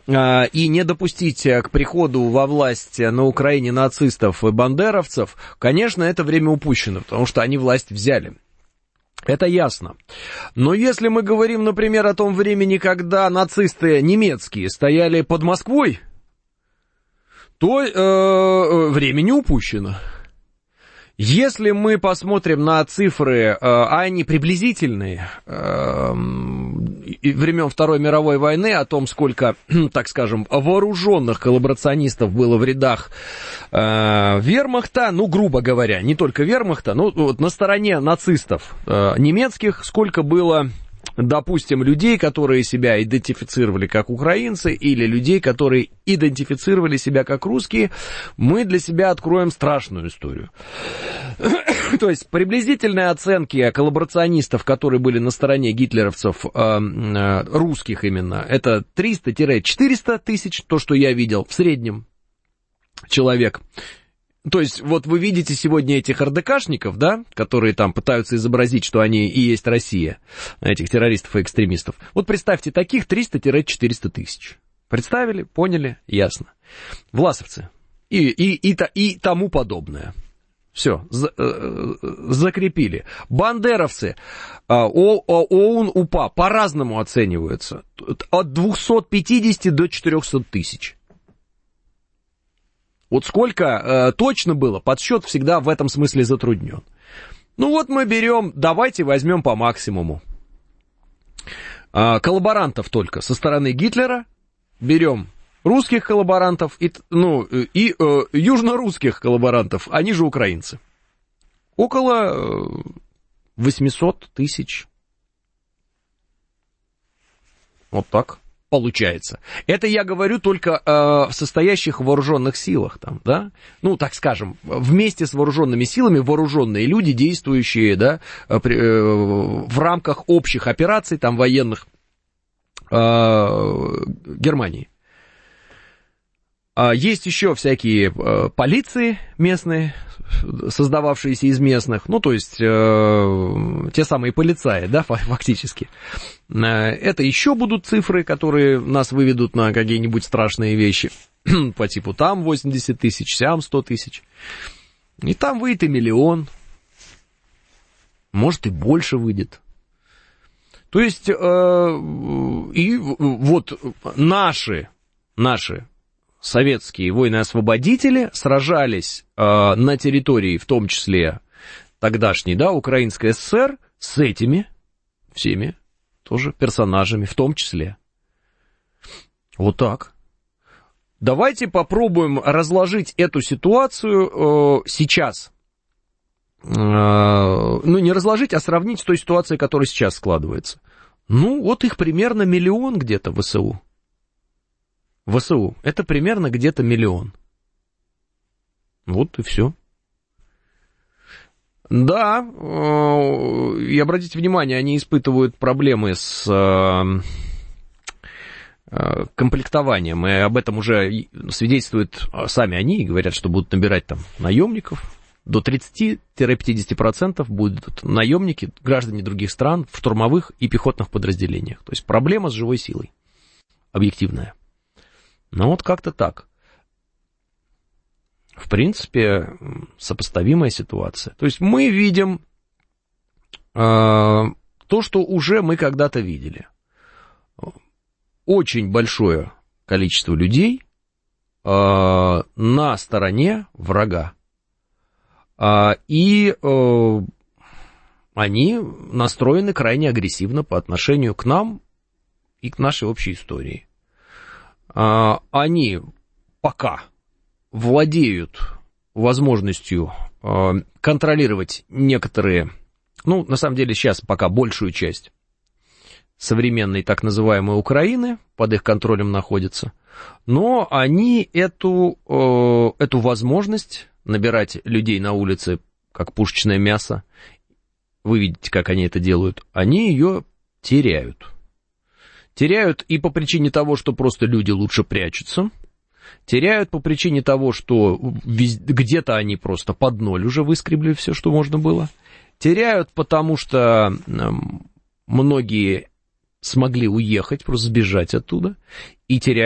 и не допустить к приходу во власть на Украине нацистов и бандеровцев, конечно, это время упущено, потому что они власть взяли. Это ясно. Но если мы говорим, например, о том времени, когда нацисты немецкие стояли под Москвой, то время не упущено. Если мы посмотрим на цифры, а они приблизительные, времен Второй мировой войны, о том, сколько, так скажем, вооруженных коллаборационистов было в рядах вермахта, ну, грубо говоря, не только вермахта, но вот на стороне нацистов немецких, сколько было, допустим, людей, которые себя идентифицировали как украинцы, или людей, которые идентифицировали себя как русские, мы для себя откроем страшную историю. То есть приблизительные оценки коллаборационистов, которые были на стороне гитлеровцев, русских именно, это 300-400 тысяч, то, что я видел в среднем человек. То есть, вот вы видите сегодня этих РДКшников, да, которые там пытаются изобразить, что они и есть Россия, этих террористов и экстремистов. Вот представьте, таких 300-400 тысяч. Представили, поняли, ясно. Власовцы и тому подобное. Все, закрепили. Бандеровцы, ОУН, УПА по-разному оцениваются. От 250 до 400 тысяч. Вот сколько точно было, подсчет всегда в этом смысле затруднен. Ну вот мы берем, давайте возьмем по максимуму. Коллаборантов только со стороны Гитлера, берем русских коллаборантов и южно-русских коллаборантов, они же украинцы. Около 800 тысяч. Вот так получается. Это я говорю только в состоящих в вооруженных силах, там, да? Ну, так скажем, вместе с вооруженными силами вооруженные люди, действующие, да, в рамках общих операций, там, военных Германии. Есть еще всякие полиции местные, создававшиеся из местных, ну, то есть те самые полицаи, да, фактически. Это еще будут цифры, которые нас выведут на какие-нибудь страшные вещи, по типу там 80 тысяч, сям 100 тысяч. И там выйдет и миллион, может и больше выйдет. То есть, и вот наши советские воины-освободители сражались на территории, в том числе тогдашней, да, Украинской ССР, с этими всеми тоже персонажами, в том числе. Вот так. Давайте попробуем разложить эту ситуацию сейчас. Ну, не разложить, а сравнить с той ситуацией, которая сейчас складывается. Ну, вот их примерно миллион где-то в ВСУ. ВСУ. Это примерно где-то миллион. Вот и все. Да, и обратите внимание, они испытывают проблемы с комплектованием, и об этом уже свидетельствуют сами они, и говорят, что будут набирать там наемников. До 30-50% будут наемники, граждане других стран в штурмовых и пехотных подразделениях. То есть проблема с живой силой. Объективная. Ну вот как-то так. В принципе, сопоставимая ситуация. То есть мы видим то, что уже мы когда-то видели. Очень большое количество людей на стороне врага. И они настроены крайне агрессивно по отношению к нам и к нашей общей истории. Они пока владеют возможностью контролировать некоторые, ну, на самом деле сейчас пока большую часть современной так называемой Украины под их контролем находится, но они эту возможность набирать людей на улице, как пушечное мясо, вы видите, как они это делают, они ее теряют. Теряют и по причине того, что просто люди лучше прячутся, теряют по причине того, что где-то они просто под ноль уже выскребли все, что можно было, теряют потому, что многие смогли уехать, просто сбежать оттуда, и теряют